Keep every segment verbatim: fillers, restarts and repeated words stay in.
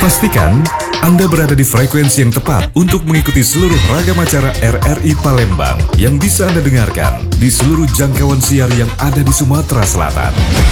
Pastikan Anda berada di frekuensi yang tepat untuk mengikuti seluruh ragam acara R R I Palembang yang bisa Anda dengarkan di seluruh jangkauan siar yang ada di Sumatera Selatan.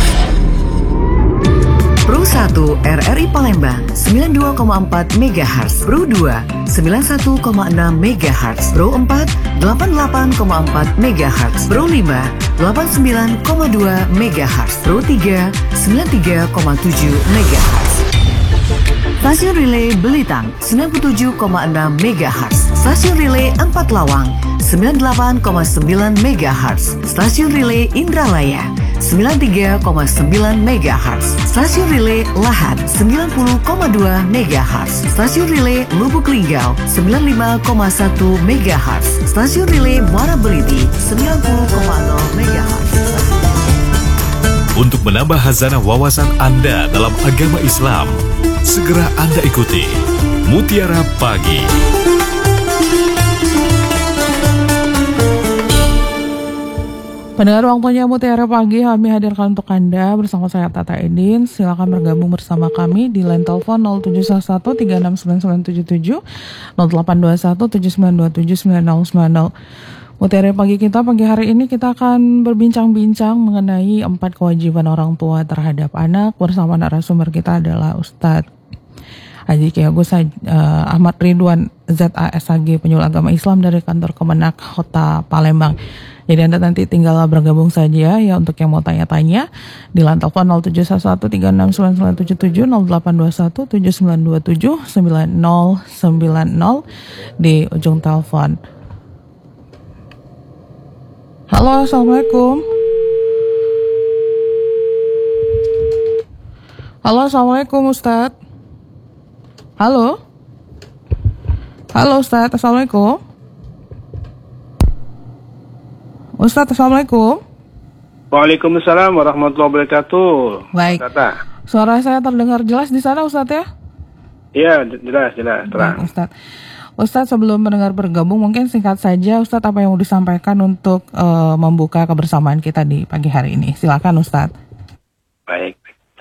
Pro satu R R I Palembang sembilan puluh dua koma empat megahertz, Pro dua sembilan puluh satu koma enam megahertz, Pro empat delapan puluh delapan koma empat megahertz, Pro lima delapan puluh sembilan koma dua megahertz, Pro tiga sembilan puluh tiga koma tujuh megahertz. Stasiun Relay Belitang sembilan puluh tujuh koma enam megahertz, Stasiun Relay Empat Lawang sembilan puluh delapan koma sembilan megahertz, Stasiun Relay Indralaya sembilan puluh tiga koma sembilan megahertz, Stasiun Relay Lahat sembilan puluh koma dua megahertz, Stasiun Relay Lubuk Linggau sembilan puluh lima koma satu megahertz, Stasiun Relay Muara Beliti sembilan puluh koma nol megahertz. Untuk menambah khazanah wawasan Anda dalam agama Islam, segera Anda ikuti Mutiara Pagi. Pendengar, waktunya Mutiara Pagi kami hadirkan untuk Anda bersama saya Tata Edin. Silakan bergabung bersama kami di line telepon nol tujuh satu tiga enam sembilan sembilan tujuh tujuh, nol delapan dua satu tujuh sembilan dua tujuh sembilan nol sembilan nol. Mutiara Pagi kita pagi hari ini kita akan berbincang-bincang mengenai empat kewajiban orang tua terhadap anak. Bersama narasumber kita adalah Ustadz Haji Kiai Agus uh, Ahmad Ridwan Z A S H G, penyuluh agama Islam dari kantor Kemenak Kota Palembang. Jadi Anda nanti tinggal bergabung saja ya untuk yang mau tanya-tanya di line telepon nol tujuh satu tiga enam sembilan sembilan tujuh tujuh, nol delapan dua satu tujuh sembilan dua tujuh sembilan nol sembilan nol di ujung telepon. Halo, assalamualaikum. Halo, assalamualaikum Ustadz. Halo. Halo Ustadz, assalamualaikum. Ustadz, assalamualaikum. Waalaikumsalam warahmatullahi wabarakatuh. Baik. Tata. Suara saya terdengar jelas di sana Ustadz ya? Iya, jelas, jelas, terang. Baik, Ustadz. Ustadz, sebelum mendengar bergabung, mungkin singkat saja Ustadz apa yang mau disampaikan untuk uh, membuka kebersamaan kita di pagi hari ini. Silakan Ustadz. Baik.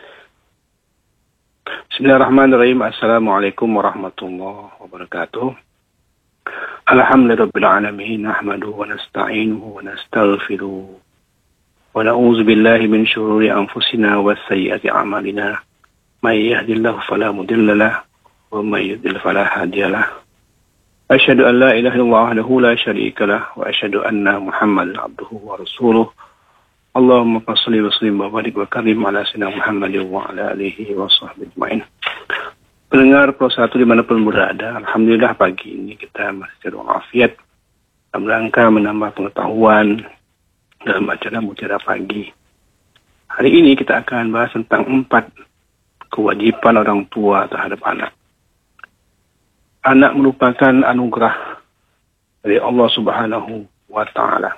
Bismillahirrahmanirrahim. Assalamualaikum warahmatullahi wabarakatuh. Alhamdulillahirrabbilalamin. Nahmadu wa nasta'inuhu wa nastaghfiruh. Wa na'udzu billahi min syururi anfusina wa sayyiati a'malina. May yahdihillahu fala mudilla lahu wa may yudlil fala hadiya lahu. Asyhadu an la ilaha illallah wahdahu la syarika lah wa asyhadu anna Muhammadan abduhu wa rasuluh. Allahumma shalli wa sallim wa barik wa karim ala sayyidina Muhammadin wa ala alihi wa sahbihi ajmain. Pendengar Pro satu dimanapun berada, alhamdulillah pagi ini kita masih walafiat dalam rangka menambah pengetahuan dalam acara Mutiara Pagi. Hari ini kita akan bahas tentang empat kewajiban orang tua terhadap anak. Anak merupakan anugerah dari Allah Subhanahu wa Ta'ala.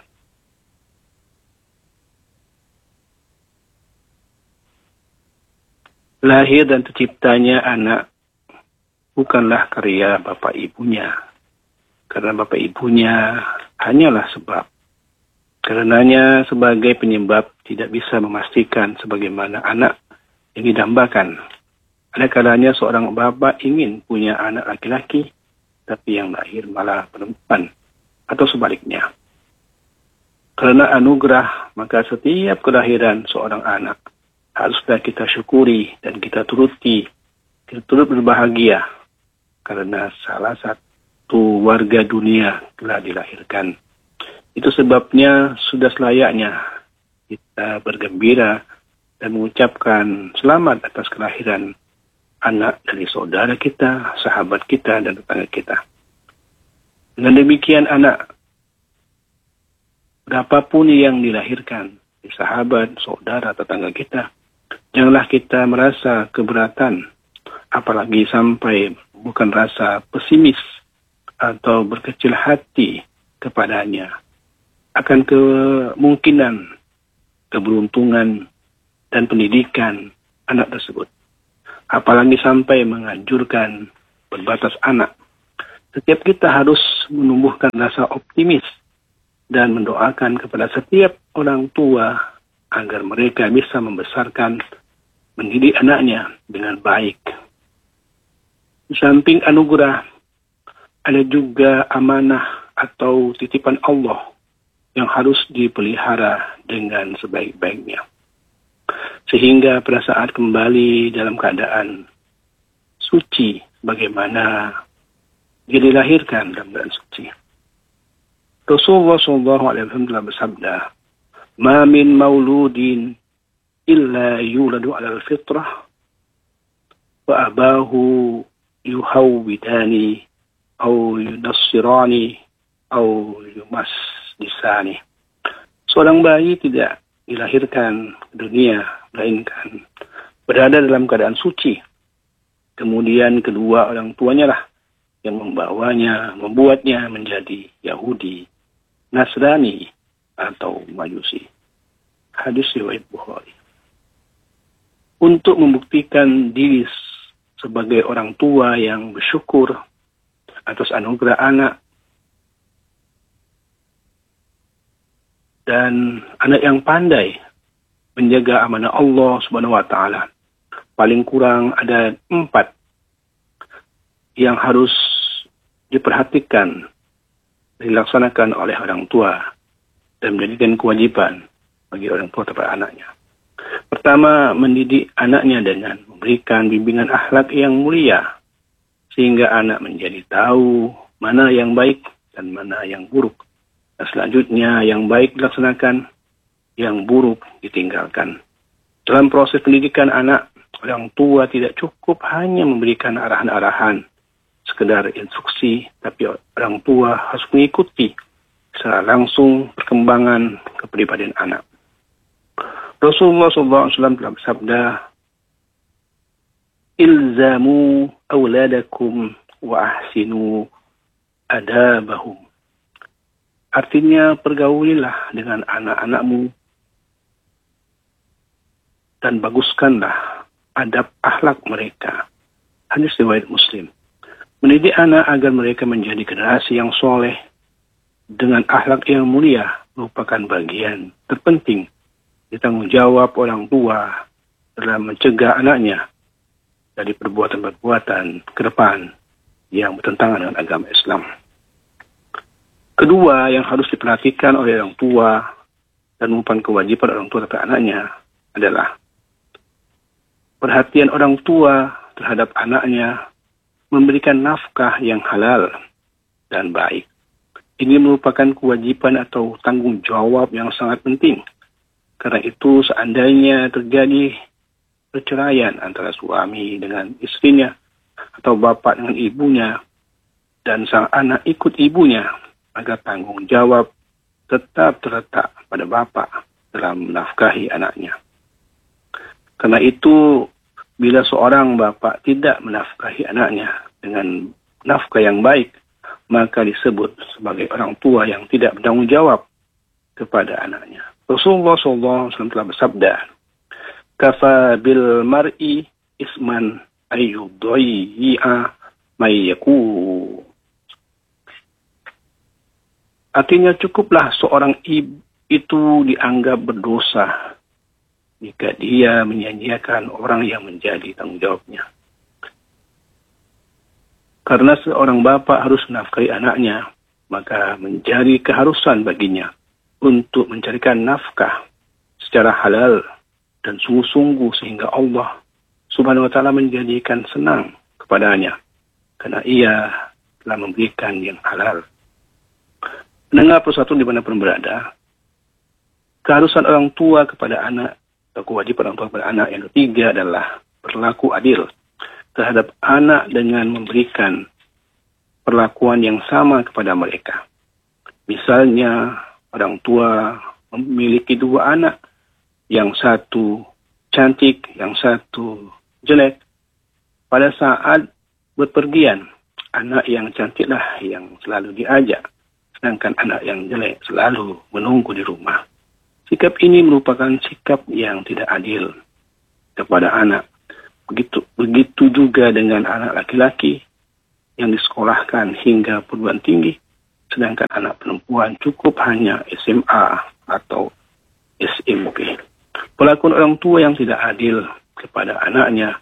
Lahir dan terciptanya anak bukanlah karya bapak ibunya. Karena bapak ibunya hanyalah sebab. Karenanya sebagai penyebab tidak bisa memastikan sebagaimana anak yang didambakan. Ada kalanya seorang bapak ingin punya anak laki-laki, tapi yang lahir malah perempuan, atau sebaliknya. Karena anugerah, maka setiap kelahiran seorang anak haruslah kita syukuri dan kita turuti, kita turut berbahagia, karena salah satu warga dunia telah dilahirkan. Itu sebabnya sudah selayaknya kita bergembira dan mengucapkan selamat atas kelahiran anak dari saudara kita, sahabat kita, dan tetangga kita. Dengan demikian anak, berapapun yang dilahirkan, di sahabat, saudara, tetangga kita, janganlah kita merasa keberatan, apalagi sampai bukan rasa pesimis atau berkecil hati kepadanya, akan kemungkinan, keberuntungan, dan pendidikan anak tersebut. Apalagi sampai menganjurkan berbatas anak. Setiap kita harus menumbuhkan rasa optimis dan mendoakan kepada setiap orang tua agar mereka bisa membesarkan, mendidik anaknya dengan baik. Di samping anugerah, ada juga amanah atau titipan Allah yang harus dipelihara dengan sebaik-baiknya. Sehingga pada saat kembali dalam keadaan suci, bagaimana dia dilahirkan dalam keadaan suci. Rasulullah shallallahu alaihi wasallam telah bersabda, "Ma min mauludin illa yuladu 'alal fitrah wa abahu yuhawwidani aw yunassirani aw yumasdisani." Seorang bayi tidak dilahirkan ke dunia melainkan berada dalam keadaan suci. Kemudian kedua orang tuanya lah yang membawanya, membuatnya menjadi Yahudi, Nasrani, atau Majusi. Hadis riwayat Bukhari. Untuk membuktikan diri sebagai orang tua yang bersyukur atas anugerah anak dan anak yang pandai menjaga amanah Allah Subhanahu wa taala, paling kurang ada empat yang harus diperhatikan, dilaksanakan oleh orang tua dan menjadikan kewajiban bagi orang tua terhadap anaknya. Pertama, mendidik anaknya dengan memberikan bimbingan akhlak yang mulia, sehingga anak menjadi tahu mana yang baik dan mana yang buruk. Dan selanjutnya, yang baik dilaksanakan, yang buruk ditinggalkan. Dalam proses pendidikan anak, orang tua tidak cukup hanya memberikan arahan-arahan, sekedar instruksi, tapi orang tua harus mengikuti secara langsung perkembangan kepribadian anak. Rasulullah shallallahu alaihi wasallam telah bersabda, "Ilzamu awladakum wa ahsinu adabahum." Artinya, pergaulilah dengan anak-anakmu dan baguskanlah adab akhlak mereka. Hadis riwayat Muslim. Mendidik anak agar mereka menjadi generasi yang soleh dengan akhlak yang mulia merupakan bagian terpenting di tanggung jawab orang tua dalam mencegah anaknya dari perbuatan-perbuatan ke depan yang bertentangan dengan agama Islam. Kedua yang harus diperhatikan oleh orang tua dan merupakan kewajiban orang tua terhadap anaknya adalah perhatian orang tua terhadap anaknya, memberikan nafkah yang halal dan baik. Ini merupakan kewajiban atau tanggung jawab yang sangat penting. Karena itu, seandainya terjadi perceraian antara suami dengan istrinya atau bapak dengan ibunya dan sang anak ikut ibunya, maka tanggung jawab tetap terletak pada bapak dalam menafkahi anaknya. Karena itu, bila seorang bapak tidak menafkahi anaknya dengan nafkah yang baik, maka disebut sebagai orang tua yang tidak bertanggung jawab kepada anaknya. Rasulullah shallallahu alaihi wasallam telah bersabda, "Kafa bil mar'i isman ayyudhi'a mayyaku." Artinya, cukuplah seorang ibu itu dianggap berdosa jika dia menyanyiakan orang yang menjadi tanggung jawabnya. Karena seorang bapak harus menafkahi anaknya, maka menjadi keharusan baginya untuk mencarikan nafkah secara halal dan sungguh-sungguh sehingga Allah Subhanahu wa taala menjadikan senang kepadanya karena ia telah memberikan yang halal. Pendengar persatu di mana pun berada, keharusan orang tua kepada anak atau kewajiban orang tua kepada anak yang ketiga adalah berlaku adil terhadap anak dengan memberikan perlakuan yang sama kepada mereka. Misalnya, orang tua memiliki dua anak, yang satu cantik, yang satu jelek. Pada saat berpergian, anak yang cantiklah yang selalu diajak, sedangkan anak yang jelek selalu menunggu di rumah. Sikap ini merupakan sikap yang tidak adil kepada anak. Begitu, begitu juga dengan anak laki-laki yang disekolahkan hingga perguruan tinggi, sedangkan anak perempuan cukup hanya S M A atau S M P. Perlakuan orang tua yang tidak adil kepada anaknya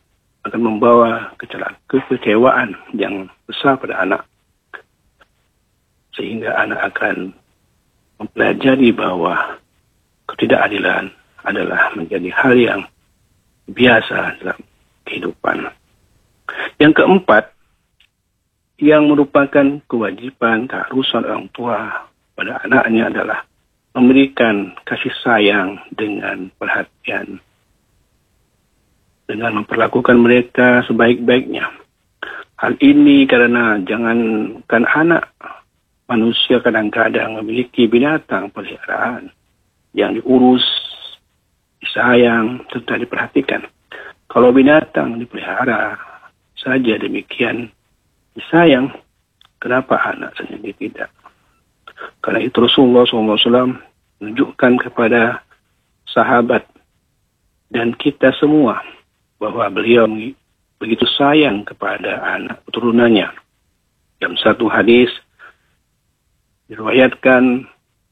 akan membawa kecelakaan, kekecewaan yang besar pada anak. Sehingga anak akan mempelajari bahwa ketidakadilan adalah menjadi hal yang biasa dalam kehidupan. Yang keempat, yang merupakan kewajiban keharusan orang tua pada anaknya adalah memberikan kasih sayang dengan perhatian, dengan memperlakukan mereka sebaik-baiknya. Hal ini karena jangankan anak, manusia kadang-kadang memiliki binatang peliharaan yang diurus, disayang, serta diperhatikan. Kalau binatang dipelihara saja demikian disayang, kenapa anak sendiri tidak? Karena itu Rasulullah shallallahu alaihi wasallam menunjukkan kepada sahabat dan kita semua bahwa beliau begitu sayang kepada anak keturunannya. Dalam satu hadis diriwayatkan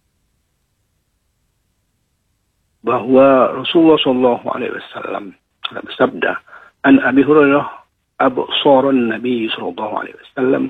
bahwa Rasulullah shallallahu alaihi wasallam telah bersabda, "An Abi Hurairah absarun Nabi sallallahu alaihi wasallam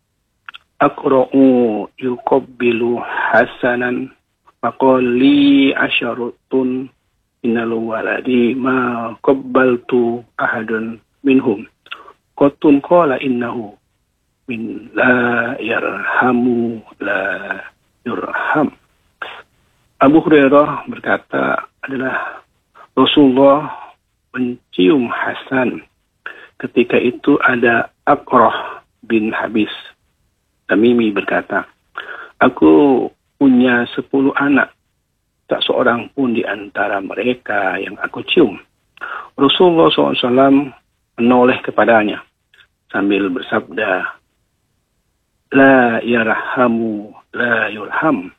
aqra'u yuqabbilu hasanan faqala li asharatun innal waladi ma qabbaltu ahadun minhum qatun qala innahu min la yarhamu la yurham." Abu Hurairah berkata adalah Rasulullah mencium Hasan. Ketika itu ada Aqrah bin Habis Tamimi berkata, "Aku punya sepuluh anak, tak seorang pun di antara mereka yang aku cium." Rasulullah shallallahu alaihi wasallam menoleh kepadanya sambil bersabda, "La yarhamu, la yurham."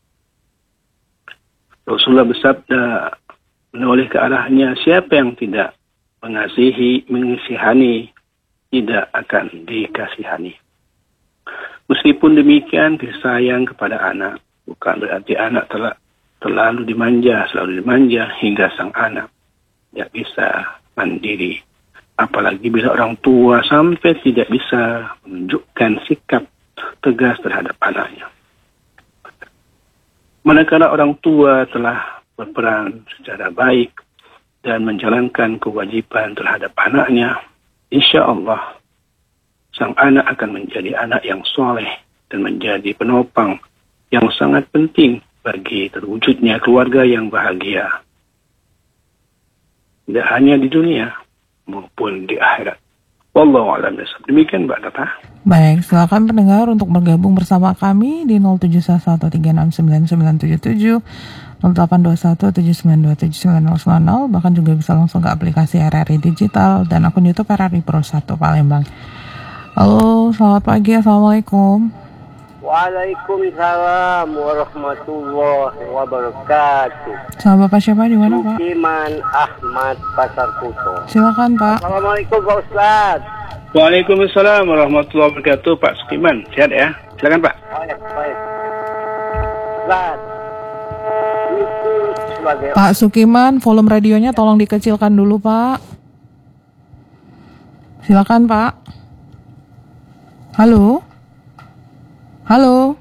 Rasulullah bersabda menoleh ke arahnya, siapa yang tidak mengasihi, mengisihani, tidak akan dikasihani. Meskipun demikian, kasih sayang kepada anak bukan berarti anak telah terlalu dimanja, selalu dimanja hingga sang anak tidak bisa mandiri. Apalagi bila orang tua sampai tidak bisa menunjukkan sikap tegas terhadap anaknya. Manakala orang tua telah berperan secara baik dan menjalankan kewajiban terhadap anaknya, insya Allah sang anak akan menjadi anak yang soleh dan menjadi penopang yang sangat penting bagi terwujudnya keluarga yang bahagia. Tidak hanya di dunia maupun di akhirat. Wallahu a'lam bishawab. Demikian Mbak Tata. Baik, silakan pendengar untuk bergabung bersama kami di nol tujuh satu tiga enam sembilan sembilan tujuh tujuh, nol delapan dua satu tujuh sembilan dua tujuh sembilan nol sembilan nol, bahkan juga bisa langsung ke aplikasi R R I Digital dan akun YouTube R R I Pro satu Palembang. Halo, selamat pagi, Assalamualaikum. Waalaikumsalam warahmatullahi wabarakatuh. Sama Bapak siapa di mana Pak? Sukiman Ahmad Pasar Kuto. Silakan Pak. Assalamualaikum Pak Ustaz. Waalaikumsalam warahmatullahi wabarakatuh. Pak Sukiman, sehat ya? Silakan Pak. Baik, baik. Ustaz, itu sebagai Pak Sukiman, volume radionya tolong dikecilkan dulu Pak. Silakan Pak. Halo. Halo.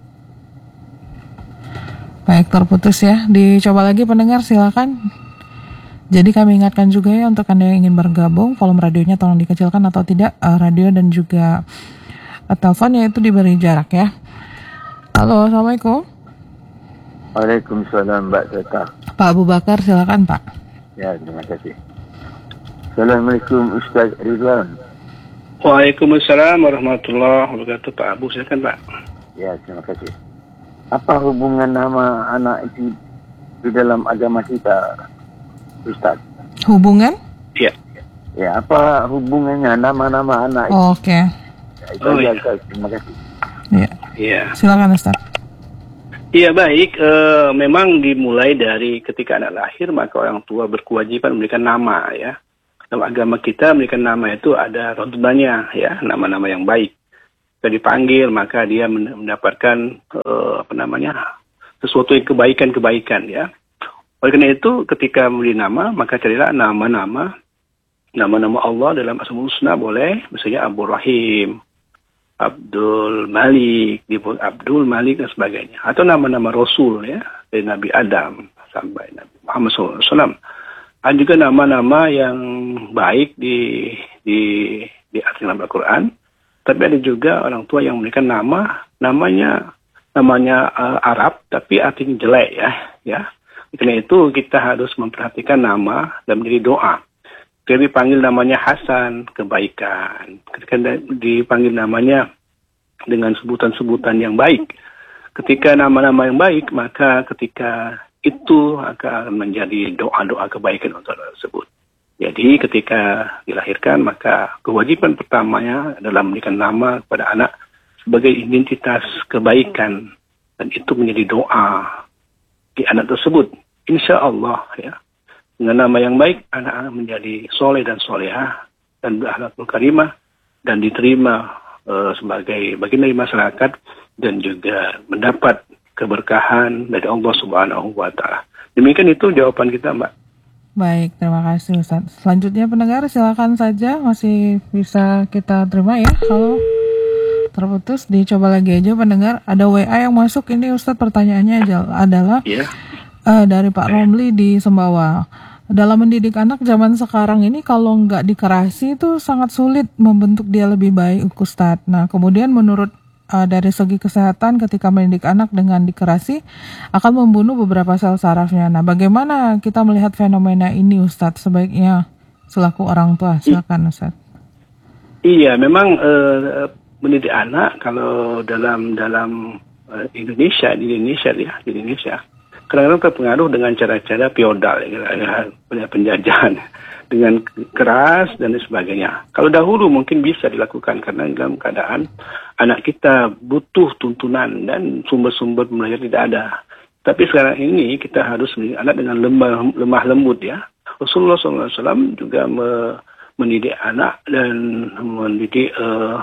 Baik, terputus ya. Dicoba lagi pendengar, silakan. Jadi kami ingatkan juga ya untuk Anda yang ingin bergabung, volume radionya tolong dikecilkan atau tidak, uh, radio dan juga uh, teleponnya itu diberi jarak ya. Halo, Assalamualaikum. Waalaikumsalam Mbak Tata. Pak Abu Bakar, silakan Pak. Ya, terima kasih. Assalamualaikum Ustaz Ridwan. Waalaikumsalam warahmatullahi wabarakatuh. Pak Abu, silakan Pak. Ya, terima kasih. Apa hubungan nama anak itu di dalam agama kita, Ustaz? Hubungan? Iya. Ya, apa hubungannya nama-nama anak itu? Oh, Oke. Okay. Ya, itu Oh, aja, iya. Ustaz. Terima kasih. Iya. Iya. Silakan Ustaz. Iya baik, e, memang dimulai dari ketika anak lahir maka orang tua berkewajiban memberikan nama ya. Dalam agama kita memberikan nama itu ada rotbanya ya, nama-nama yang baik. Jika dipanggil maka dia mendapatkan e, apa namanya sesuatu yang kebaikan-kebaikan ya. Oleh karena itu ketika memberi nama maka carilah nama-nama nama-nama Allah dalam Asmaul Husna boleh, misalnya Abdul Rahim, Abdul Malik, disebut Abdul Malik dan sebagainya. Atau nama-nama Rasul ya, dari Nabi Adam sampai Nabi Muhammad shallallahu alaihi wasallam. Ada juga nama-nama yang baik di di di dalam Al-Quran. Tapi ada juga orang tua yang memberikan nama, namanya namanya uh, Arab, tapi artinya jelek ya, ya. Karena itu kita harus memperhatikan nama dan menjadi doa. Ketika dipanggil namanya Hasan, kebaikan. Ketika dipanggil namanya dengan sebutan-sebutan yang baik. Ketika nama-nama yang baik, maka ketika itu akan menjadi doa-doa kebaikan untuk orang tersebut. Jadi ketika dilahirkan, maka kewajiban pertamanya adalah memberikan nama kepada anak sebagai identitas kebaikan. Dan itu menjadi doa di anak tersebut. Insya Allah ya. Dengan nama yang baik, anak-anak menjadi soleh dan solehah dan berakhlakul karimah dan diterima uh, sebagai bagian dari masyarakat dan juga mendapat keberkahan dari Allah Subhanahu wa Ta'ala. Demikian itu jawaban kita, Mbak. Baik, terima kasih Ustaz. Selanjutnya pendengar silakan saja, masih bisa kita terima ya. Kalau terputus dicoba lagi aja pendengar. Ada W A yang masuk ini Ustaz, pertanyaannya adalah yeah. uh, dari Pak Romli di Sembawa. Dalam mendidik anak zaman sekarang ini kalau nggak dikerasi itu sangat sulit membentuk dia lebih baik Ustaz. Nah kemudian menurut Uh, dari segi kesehatan ketika mendidik anak dengan dikerasi akan membunuh beberapa sel sarafnya. Nah, bagaimana kita melihat fenomena ini, Ustadz? Sebaiknya selaku orang tua, silakan, Ustadz. Iya, memang uh, mendidik anak kalau dalam dalam uh, Indonesia di Indonesia ya di Indonesia kadang-kadang terpengaruh dengan cara-cara feodal, ya, penjajahan dengan keras dan sebagainya. Kalau dahulu mungkin bisa dilakukan karena dalam keadaan anak kita butuh tuntunan dan sumber-sumber belajar tidak ada. Tapi sekarang ini kita harus mendidik anak dengan lemah, lemah lembut ya. Rasulullah shallallahu alaihi wasallam juga me, mendidik anak dan mendidik uh,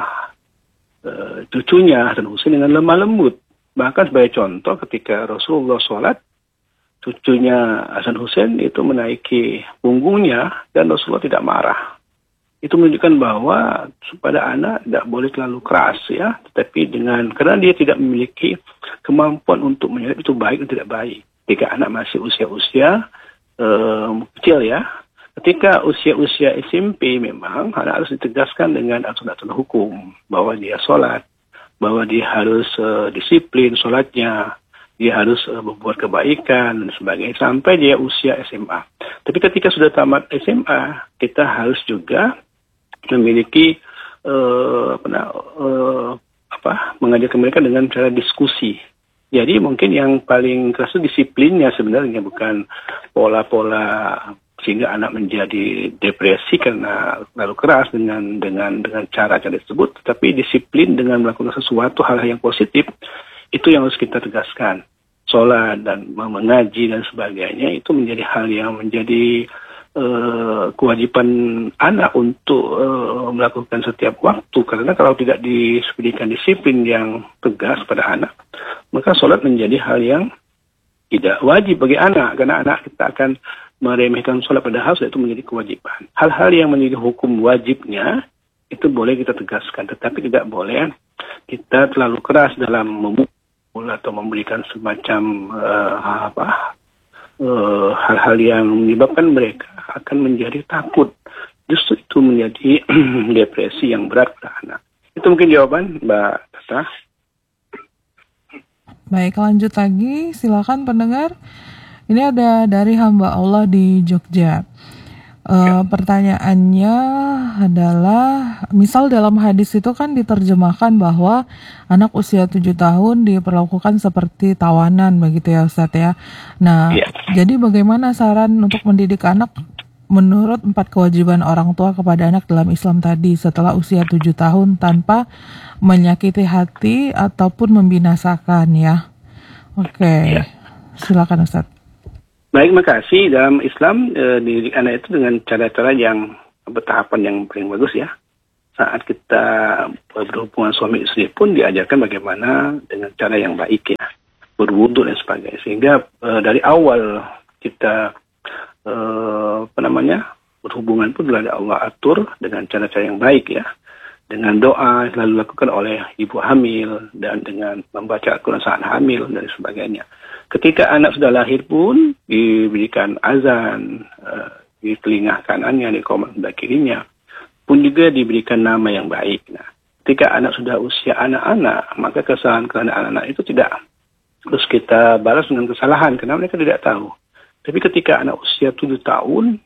uh, cucunya Hasan Husain dengan lemah lembut. Bahkan sebagai contoh ketika Rasulullah sholat, cucunya Hasan Husain itu menaiki punggungnya dan Rasulullah tidak marah. Itu menunjukkan bahwa pada anak tidak boleh terlalu keras ya, tetapi dengan karena dia tidak memiliki kemampuan untuk menilai itu baik atau tidak baik. Ketika anak masih usia-usia um, kecil ya, ketika usia-usia S M P memang anak harus ditegaskan dengan aturan-aturan hukum bahwa dia sholat, bahwa dia harus uh, disiplin sholatnya, dia harus uh, membuat kebaikan dan sebagainya sampai dia usia S M A. Tapi ketika sudah tamat S M A, kita harus juga memiliki uh, apa, uh, apa mengajarkan mereka dengan cara diskusi. Jadi mungkin yang paling keras itu disiplinnya sebenarnya, bukan pola-pola sehingga anak menjadi depresi karena terlalu keras dengan dengan dengan cara-cara tersebut, tetapi disiplin dengan melakukan sesuatu hal yang positif. Itu yang harus kita tegaskan. Sholat dan mengaji dan sebagainya itu menjadi hal yang menjadi uh, kewajiban anak untuk uh, melakukan setiap waktu. Karena kalau tidak diberikan disiplin yang tegas pada anak, maka sholat menjadi hal yang tidak wajib bagi anak. Karena anak kita akan meremehkan sholat, padahal sholat itu menjadi kewajiban. Hal-hal yang menjadi hukum wajibnya itu boleh kita tegaskan, tetapi tidak boleh kita terlalu keras dalam memukul atau memberikan semacam uh, apa uh, hal-hal yang menyebabkan mereka akan menjadi takut. Justru itu menjadi depresi yang berat pada anak. Itu mungkin jawaban Mbak Tata. Baik, lanjut lagi, silakan pendengar. Ini ada dari hamba Allah di Jogja. Uh, pertanyaannya adalah, misal dalam hadis itu kan diterjemahkan bahwa anak usia tujuh tahun diperlakukan seperti tawanan begitu ya Ustadz ya. Nah, yeah. Jadi bagaimana saran untuk mendidik anak menurut empat kewajiban orang tua kepada anak dalam Islam tadi setelah usia tujuh tahun tanpa menyakiti hati ataupun membinasakan ya. Oke, okay. yeah. Silakan Ustadz. Baik, makasih. Dalam Islam, e, dididik anak itu dengan cara-cara yang bertahapan yang paling bagus ya. Saat kita berhubungan suami istri pun diajarkan bagaimana dengan cara yang baik ya. Berwudu dan sebagainya. Sehingga e, dari awal kita e, apa namanya berhubungan pun telah Allah atur dengan cara-cara yang baik ya. Dengan doa selalu dilakukan oleh ibu hamil dan dengan membaca Al-Quran saat hamil dan sebagainya. Ketika anak sudah lahir pun diberikan azan uh, di telinga kanannya, di komat sebelah kirinya, pun juga diberikan nama yang baik. Nah, ketika anak sudah usia anak-anak, maka kesalahan-kesalahan anak-anak itu tidak terus kita balas dengan kesalahan karena mereka tidak tahu. Tapi ketika anak usia tujuh tahun,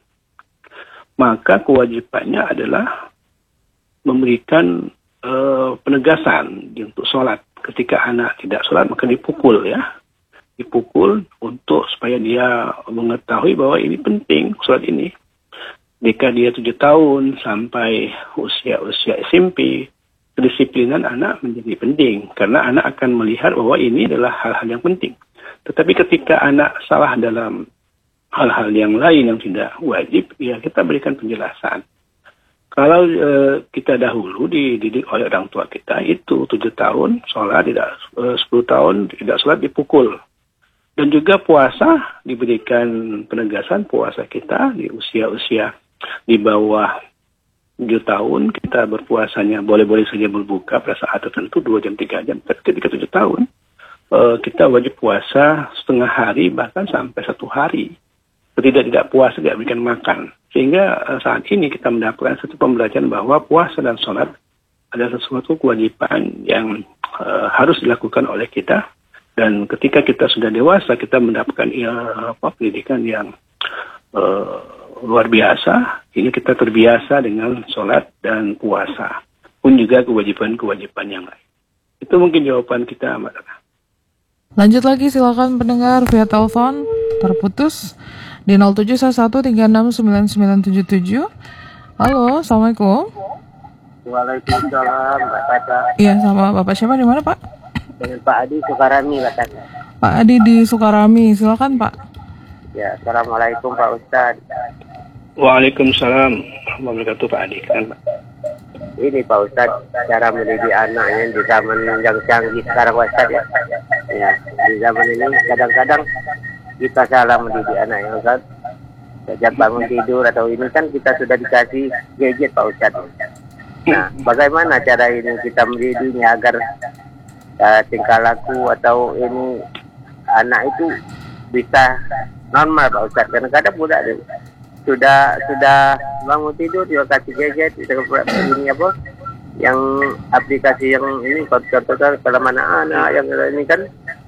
maka kewajibannya adalah memberikan uh, penegasan untuk sholat. Ketika anak tidak sholat maka dipukul ya, dipukul untuk supaya dia mengetahui bahwa ini penting sholat ini. Jika dia tujuh tahun sampai usia-usia S M P, kedisiplinan anak menjadi penting karena anak akan melihat bahwa ini adalah hal-hal yang penting. Tetapi ketika anak salah dalam hal-hal yang lain yang tidak wajib, ya kita berikan penjelasan. Kalau e, kita dahulu dididik oleh orang tua kita itu tujuh tahun sholat tidak, e, sepuluh tahun tidak sholat dipukul. Dan juga puasa diberikan penegasan puasa kita di usia-usia di bawah tujuh tahun kita berpuasanya boleh-boleh saja berbuka pada saat tertentu dua jam tiga jam. Tapi ketika tujuh tahun e, kita wajib puasa setengah hari bahkan sampai satu hari. Tidak tidak puasa tidak berikan makan. Sehingga uh, saat ini kita mendapatkan satu pembelajaran bahwa puasa dan sholat adalah sesuatu kewajiban yang uh, harus dilakukan oleh kita. Dan ketika kita sudah dewasa, kita mendapatkan uh, apa, pendidikan yang uh, luar biasa. Ini kita terbiasa dengan sholat dan puasa. Pun juga kewajiban-kewajiban yang lain. Itu mungkin jawaban kita, Mbak Tata. Lanjut lagi, silakan pendengar via telepon terputus di nol tujuh satu tiga enam sembilan sembilan tujuh tujuh. Halo, Assalamualaikum. Waalaikumsalam, Mbak Tata. Iya, sama Bapak siapa di mana, Pak? Dengan Pak Adi Sukarami, Mbak Tata. Pak Adi di Sukarami, silakan Pak. Ya, Assalamualaikum Pak Ustadz. Waalaikumsalam warahmatullahi wabarakatuh, Pak Adi. Kan, Pak? Ini Pak Ustadz, cara mendidik anaknya di zaman yang canggih sekarang Pak Ustadz ya. Ya, di zaman ini kadang-kadang kita salah mendidik anak yang Ustadz. Sejak bangun tidur atau ini kan kita sudah dikasih gadget Pak Ustadz. Nah, bagaimana cara ini kita mendidiknya agar uh, tingkah laku atau ini anak itu bisa normal Pak Ustadz. Kadang-kadang budak sudah sudah bangun tidur dia kasih gadget ini apa yang aplikasi yang ini contoh-contoh kalau mana anak yang ini kan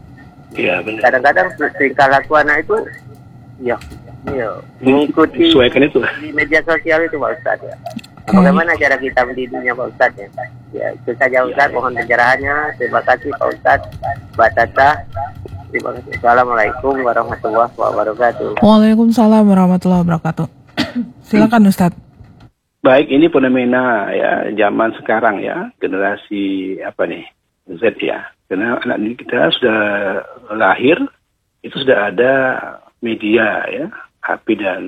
ya, benar. Kadang-kadang tingkah laku anak itu ya ya mengikuti sesuaikan itu di media sosial itu Pak Ustadz ya. Bagaimana cara kita mendidiknya Pak Ustadz ya? Ya itu saja Ustadz, mohon pencerahannya. Terima kasih Pak Ustadz, Mbak Tata. Terima kasih. Assalamualaikum warahmatullahi wabarakatuh. Waalaikumsalam warahmatullahi wabarakatuh. Silakan Ustadz. Baik, ini fenomena ya zaman sekarang ya, generasi apa nih Z ya. Karena anak didik kita sudah lahir itu sudah ada media ya, H P dan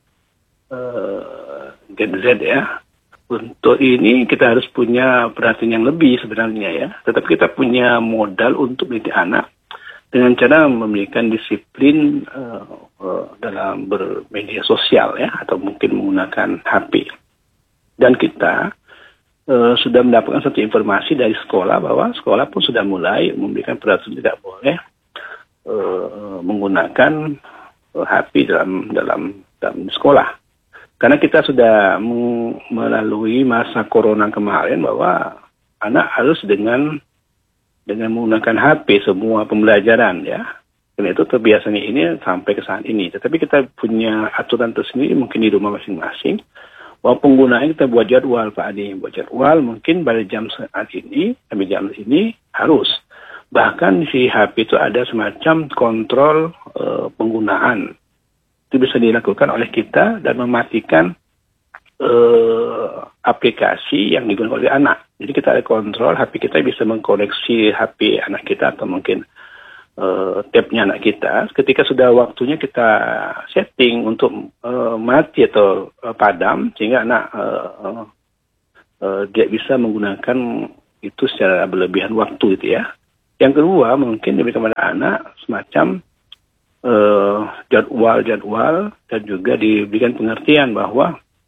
uh, Gen Z ya. Untuk ini kita harus punya perhatian yang lebih sebenarnya ya. Tetap kita punya modal untuk mendidik anak dengan cara memberikan disiplin uh, uh, dalam bermedia sosial ya, atau mungkin menggunakan H P. Dan kita uh, sudah mendapatkan satu informasi dari sekolah bahwa sekolah pun sudah mulai memberikan peraturan tidak boleh uh, menggunakan uh, H P dalam dalam dalam sekolah. Karena kita sudah melalui masa corona kemarin bahwa anak harus dengan dengan menggunakan H P semua pembelajaran ya. Karena itu terbiasanya ini sampai ke saat ini. Tetapi kita punya aturan tersendiri mungkin di rumah masing-masing. Bahwa penggunaan kita buat jadwal Pak Adi. Buat jadwal mungkin pada jam saat ini, sampai jam ini harus. Bahkan di H P itu ada semacam kontrol uh, penggunaan. Itu bisa dilakukan oleh kita dan mematikan uh, aplikasi yang digunakan oleh anak. Jadi kita ada kontrol, H P kita bisa mengkoneksi H P anak kita atau mungkin uh, tabnya anak kita. Ketika sudah waktunya kita setting untuk uh, mati atau uh, padam, sehingga anak uh, uh, uh, dia bisa menggunakan itu secara berlebihan waktu itu ya. Yang kedua mungkin diberikan kepada anak semacam uh, jadwal-jadwal dan juga diberikan pengertian bahwa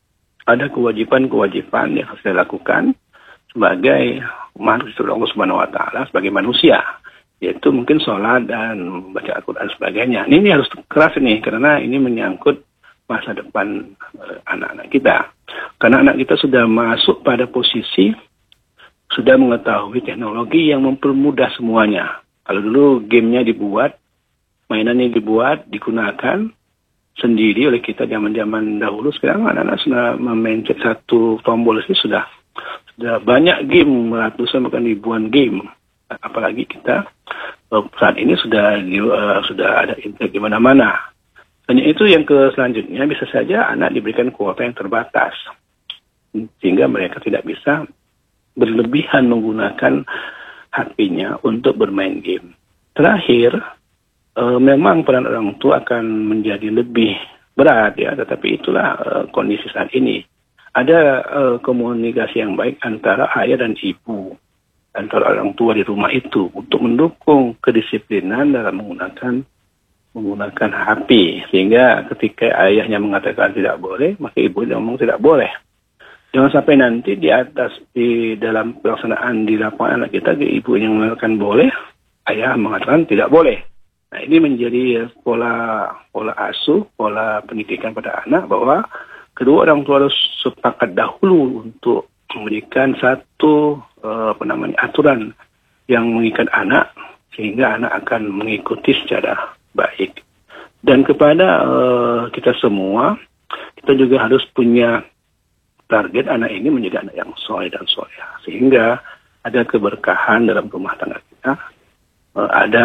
ada kewajiban-kewajiban yang harus dilakukan sebagai makhluk Allah Subhanahu wa taala, sebagai manusia, yaitu mungkin sholat dan baca Al-Quran dan sebagainya. Ini, ini harus keras nih, karena ini menyangkut masa depan uh, anak-anak kita. Karena anak kita sudah masuk pada posisi, sudah mengetahui teknologi yang mempermudah semuanya. Kalau dulu gamenya dibuat, mainannya dibuat, digunakan sendiri oleh kita zaman-zaman dahulu, sekarang anak-anak sudah memencet satu tombol sih sudah sudah banyak game, ratusan bahkan ribuan game. Apalagi kita saat ini sudah uh, sudah ada internet di mana-mana. Hanya itu yang ke selanjutnya bisa saja anak diberikan kuota yang terbatas sehingga mereka tidak bisa berlebihan menggunakan H P-nya untuk bermain game. Terakhir, uh, memang peran orang tua akan menjadi lebih berat ya, tetapi itulah uh, kondisi saat ini. Ada uh, komunikasi yang baik antara ayah dan ibu, antara orang tua di rumah itu untuk mendukung kedisiplinan dalam menggunakan menggunakan H P, sehingga ketika ayahnya mengatakan tidak boleh, maka ibu ngomong tidak boleh. Jangan sampai nanti di atas di dalam pelaksanaan di lapangan anak kita, ibu yang mengatakan boleh, ayah mengatakan tidak boleh. Nah, ini menjadi pola pola asuh, pola pendidikan pada anak bahwa kedua orang tua harus sepakat dahulu untuk memberikan satu uh, apa namanya aturan yang mengikat anak sehingga anak akan mengikuti secara baik. Dan kepada uh, kita semua, kita juga harus punya target anak ini menjadi anak yang soleh dan soleha, sehingga ada keberkahan dalam rumah tangga kita, uh, ada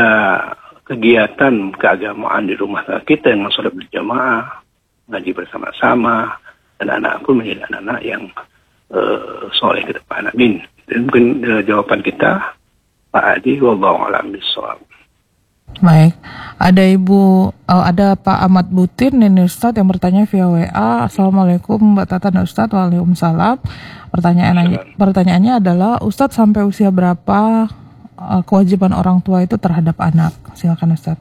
kegiatan keagamaan di rumah tangga kita yang sholat berjamaah, ngaji bersama-sama, dan anak pun menjadi anak-anak yang uh, soleh ke depan. Amin. Dan mungkin uh, jawaban kita, Pak Adi, wallahu a'lam bishawab. Baik, ada Ibu, uh, ada Pak Ahmad Butin dan Ustadz yang bertanya via W A. Assalamualaikum Mbak Tata dan Ustadz. Waalaikumsalam. Pertanyaannya, pertanyaannya adalah, Ustadz sampai usia berapa uh, kewajiban orang tua itu terhadap anak? Silakan Ustadz.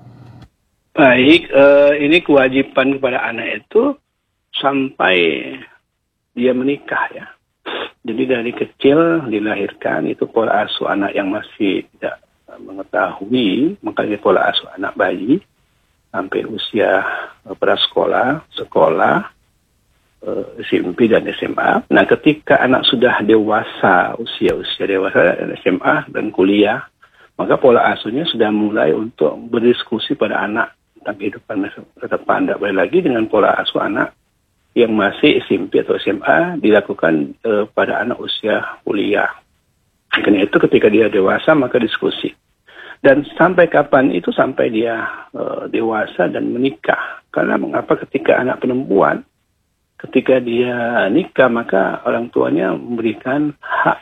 Baik, uh, ini kewajiban kepada anak itu sampai dia menikah ya. Jadi dari kecil dilahirkan itu pola asuh anak yang masih tidak mengetahui, makanya pola asuh anak bayi sampai usia prasekolah, sekolah, S M P dan S M A. Nah, ketika anak sudah dewasa, usia-usia dewasa, S M A dan kuliah, maka pola asuhnya sudah mulai untuk berdiskusi pada anak tentang kehidupan masa depan. Tidak boleh lagi dengan pola asuh anak yang masih S M P atau S M A dilakukan eh, pada anak usia kuliah. Karena itu ketika dia dewasa maka diskusi. Dan sampai kapan itu? Sampai dia uh, dewasa dan menikah. Karena mengapa ketika anak perempuan, ketika dia nikah maka orang tuanya memberikan hak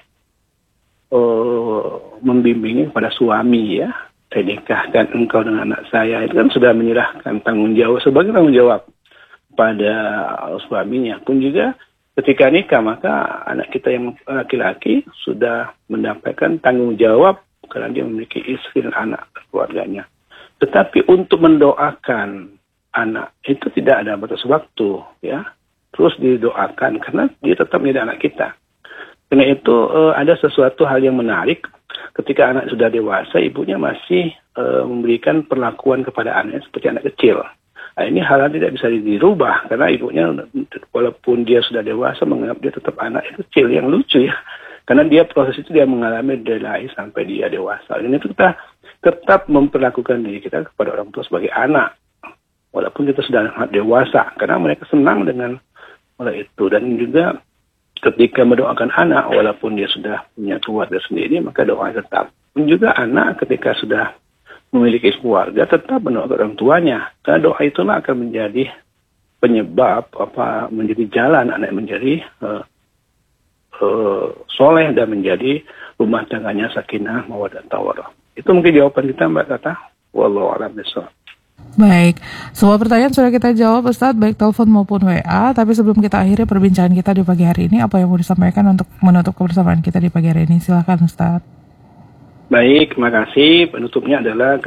uh, membimbingnya kepada suami ya. Saya nikahkan engkau dengan anak saya. Itu kan sudah menyerahkan tanggung jawab sebagai tanggung jawab pada suaminya. Pun juga ketika nikah maka anak kita yang laki-laki sudah mendapatkan tanggung jawab karena dia memiliki istri dan anak keluarganya. Tetapi untuk mendoakan anak itu tidak ada batas waktu ya. Terus didoakan karena dia tetap menjadi anak kita. Karena itu uh, ada sesuatu hal yang menarik ketika anak sudah dewasa, ibunya masih uh, memberikan perlakuan kepada anaknya seperti anak kecil. Nah, ini hal yang tidak bisa dirubah karena ibunya walaupun dia sudah dewasa menganggap dia tetap anak kecil yang lucu ya. Karena dia proses itu dia mengalami dari lahir sampai dia dewasa. Dan itu kita tetap memperlakukan diri kita kepada orang tua sebagai anak. Walaupun kita sudah dewasa. Karena mereka senang dengan hal itu. Dan juga ketika mendoakan anak, walaupun dia sudah punya keluarga sendiri, maka doa tetap. Dan juga anak ketika sudah memiliki keluarga, tetap mendoakan orang tuanya. Karena doa itulah akan menjadi penyebab, apa menjadi jalan anak menjadi uh, Uh, soleh dan menjadi rumah tangganya sakinah mawaddah tawarah. Itu mungkin jawaban kita Mbak Tata. Wallahu a'lam bishawab. Baik, semua pertanyaan sudah kita jawab Ustadz, baik telepon maupun W A. Tapi sebelum kita akhiri perbincangan kita di pagi hari ini, apa yang mau disampaikan untuk menutup kebersamaan kita di pagi hari ini? Silakan Ustadz. Baik, terima kasih. Penutupnya adalah